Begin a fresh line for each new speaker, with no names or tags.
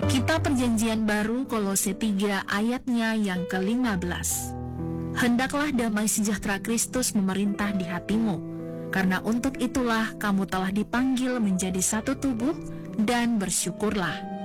Kitab Perjanjian Baru Kolose 3 ayatnya yang ke-15. Hendaklah damai sejahtera Kristus memerintah di hatimu, karena untuk itulah kamu telah dipanggil menjadi satu tubuh, dan bersyukurlah.